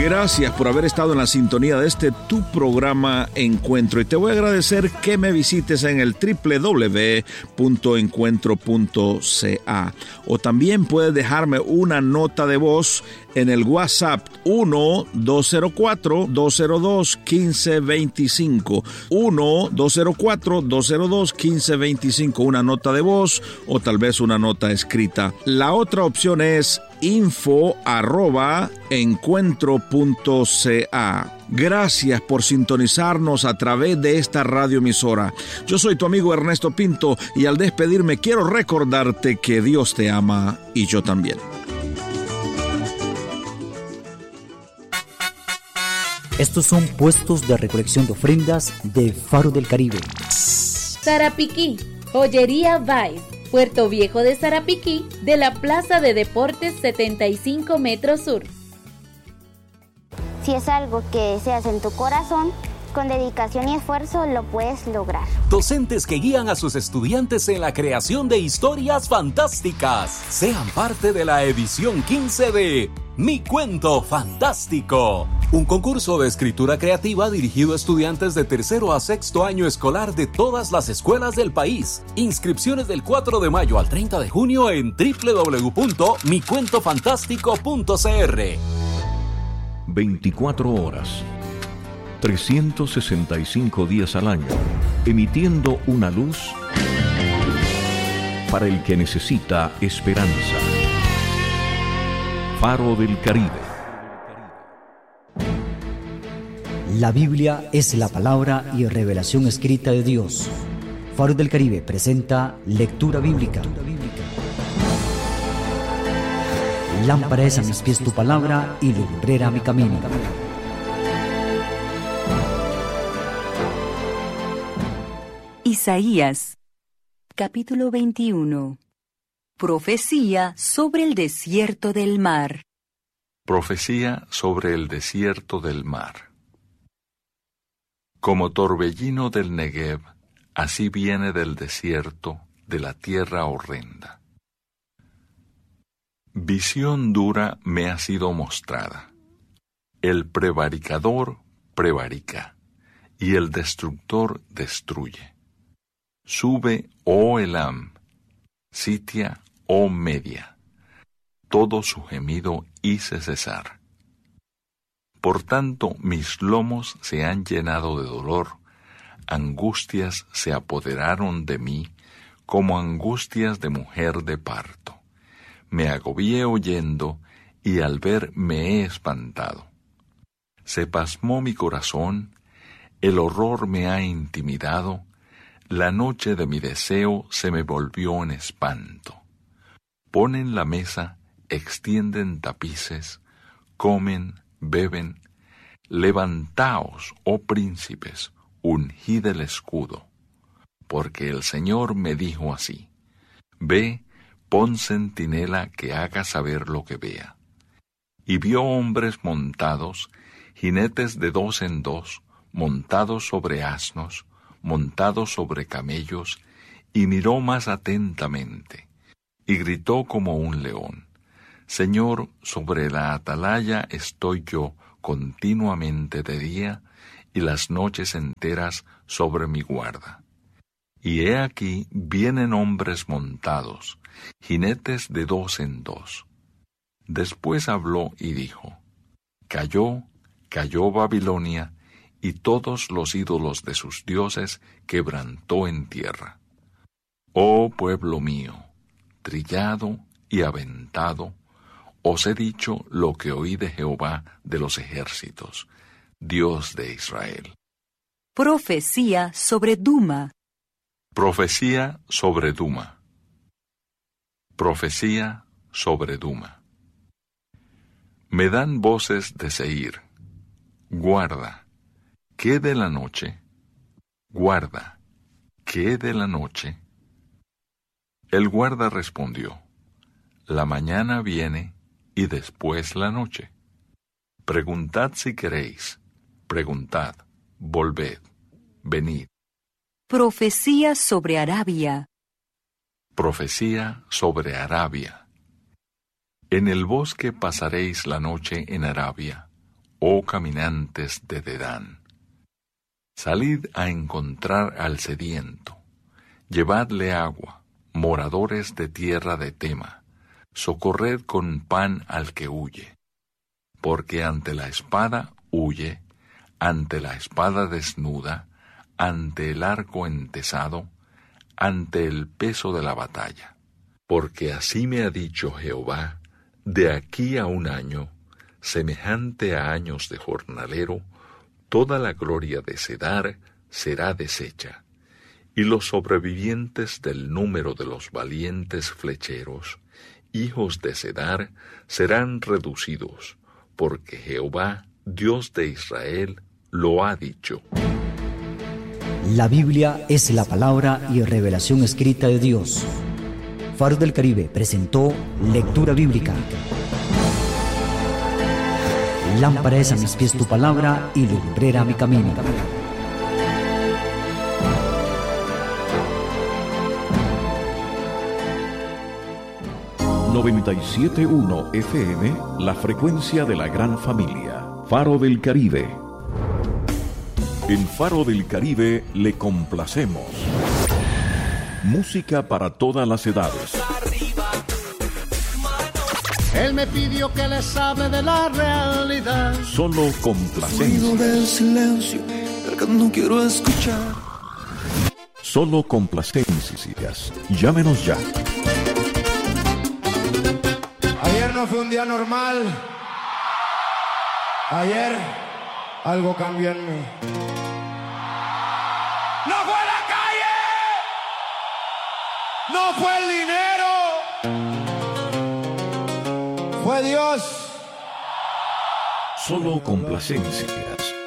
Gracias por haber estado en la sintonía de tu programa Encuentro. Y te voy a agradecer que me visites en el www.encuentro.ca. O también puedes dejarme una nota de voz en el WhatsApp 1-204-202-1525. 1-204-202-1525. Una nota de voz o tal vez una nota escrita. La otra opción es info@encuentro.ca. Gracias por sintonizarnos a través de esta radioemisora. Yo soy tu amigo Ernesto Pinto y al despedirme quiero recordarte que Dios te ama y yo también. Estos son puestos de recolección de ofrendas de Faro del Caribe. Sarapiquí, Joyería Vibe, Puerto Viejo de Sarapiquí, de la Plaza de Deportes 75 Metros Sur. Si es algo que deseas en tu corazón, con dedicación y esfuerzo lo puedes lograr. Docentes que guían a sus estudiantes en la creación de historias fantásticas. Sean parte de la edición 15 de Mi Cuento Fantástico. Un concurso de escritura creativa dirigido a estudiantes de tercero a sexto año escolar de todas las escuelas del país. Inscripciones del 4 de mayo al 30 de junio en www.micuentofantástico.cr. 24 horas, 365 días al año, emitiendo una luz para el que necesita esperanza. Faro del Caribe. La Biblia es la palabra y revelación escrita de Dios. Faro del Caribe presenta lectura bíblica. Lámpara es a mis pies tu palabra y lumbrera a mi camino. Isaías, capítulo 21. Profecía sobre el desierto del mar. Profecía sobre el desierto del mar. Como torbellino del Negev, así viene del desierto, de la tierra horrenda. Visión dura me ha sido mostrada. El prevaricador prevarica, y el destructor destruye. Sube, oh Elam, sitia, oh Media. Todo su gemido hice cesar. Por tanto, mis lomos se han llenado de dolor, angustias se apoderaron de mí, como angustias de mujer de parto. Me agobié oyendo, y al ver me he espantado. Se pasmó mi corazón, el horror me ha intimidado, la noche de mi deseo se me volvió en espanto. Ponen la mesa, extienden tapices, comen, beben. Levantaos, oh príncipes, ungid el escudo. Porque el Señor me dijo así: Ve, pon centinela que haga saber lo que vea. Y vio hombres montados, jinetes de 2 en 2, montados sobre asnos, montados sobre camellos, y miró más atentamente, y gritó como un león: Señor, sobre la atalaya estoy yo continuamente de día, y las noches enteras sobre mi guarda. Y he aquí vienen hombres montados, jinetes de 2 en 2. Después habló y dijo: Cayó Babilonia, y todos los ídolos de sus dioses quebrantó en tierra. Oh pueblo mío, trillado y aventado, os he dicho lo que oí de Jehová de los ejércitos, Dios de Israel. Profecía sobre Duma. Profecía sobre Duma. Profecía sobre Duma. Me dan voces de Seir. Guarda, ¿qué de la noche? Guarda, ¿qué de la noche? El guarda respondió: La mañana viene y después la noche. Preguntad si queréis, preguntad, volved, venid. Profecía sobre Arabia. Profecía sobre Arabia. En el bosque pasaréis la noche en Arabia, oh caminantes de Dedán. Salid a encontrar al sediento, llevadle agua, moradores de tierra de Tema, socorred con pan al que huye, porque ante la espada huye, ante la espada desnuda, ante el arco entesado, ante el peso de la batalla. Porque así me ha dicho Jehová, de aquí a 1 año, semejante a años de jornalero, toda la gloria de Cedar será deshecha, y los sobrevivientes del número de los valientes flecheros, hijos de Cedar, serán reducidos, porque Jehová, Dios de Israel, lo ha dicho. La Biblia es la palabra y revelación escrita de Dios. Faro del Caribe presentó Lectura Bíblica. Lámpara es a mis pies tu palabra y lumbrera mi camino. ...97.1 FM... la frecuencia de la gran familia. Faro del Caribe. En Faro del Caribe le complacemos. Música para todas las edades. Él me pidió que les hable de la realidad. Solo complacencias. Ruido del silencio, el que no quiero escuchar. Solo complacencias. Llámenos ya. Ayer no fue un día normal. Ayer algo cambió en mí. ¡No fue la calle! ¡No fue el dinero! ¡Fue Dios! Solo complacencias.